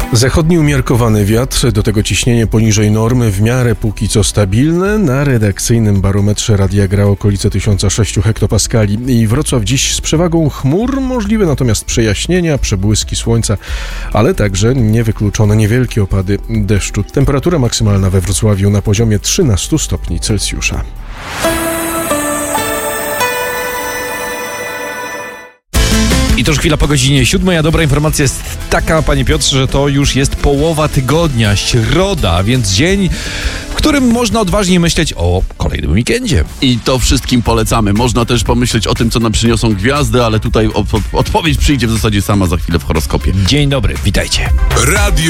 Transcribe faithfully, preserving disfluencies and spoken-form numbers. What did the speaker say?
Zachodni umiarkowany wiatr, do tego ciśnienie poniżej normy, w miarę póki co stabilne. Na redakcyjnym barometrze radia gra okolice tysiąc sześć hektopaskali. I Wrocław dziś z przewagą chmur, możliwe natomiast przejaśnienia, przebłyski słońca, ale także niewykluczone niewielkie opady deszczu. Temperatura maksymalna we Wrocławiu na poziomie trzynaście stopni Celsjusza. I to już chwila po godzinie siódmej, a dobra informacja jest taka, panie Piotrze, że to już jest połowa tygodnia, środa, więc dzień, w którym można odważnie myśleć o kolejnym weekendzie. I to wszystkim polecamy. Można też pomyśleć o tym, co nam przyniosą gwiazdy, ale tutaj odpowiedź przyjdzie w zasadzie sama za chwilę w horoskopie. Dzień dobry, witajcie. Radio